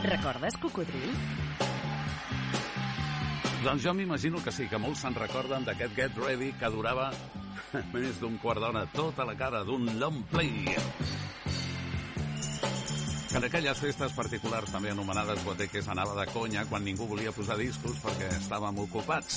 Recordes Cocodril? Doncs jo m'imagino que sí, que molts se'n recorden d'aquest Get Ready que durava més d'un quart d'hora, tota la cara d'un long play. En aquelles festes particulars també anomenades guateques anava de conya quan ningú volia posar discos perquè estàvem ocupats.